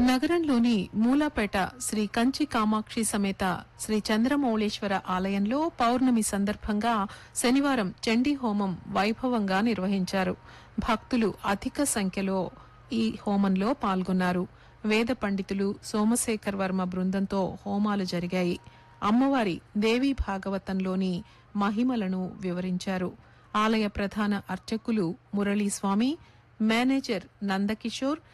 నగరంలోని మూలాపేట శ్రీ కంచి కామాక్షి సమేత శ్రీ చంద్రమౌళేశ్వర ఆలయంలో పౌర్ణమి సందర్భంగా శనివారం చండీ హోమం వైభవంగా నిర్వహించారు. భక్తులు అధిక సంఖ్యలో ఈ హోమంలో పాల్గొన్నారు. వేద పండితులు సోమశేఖర్ వర్మ బృందంతో హోమాలు జరిగాయి. అమ్మవారి దేవీ భాగవతంలోని మహిమలను వివరించారు. ఆలయ ప్రధాన అర్చకులు మురళీస్వామి, మేనేజర్ నందకిషోర్,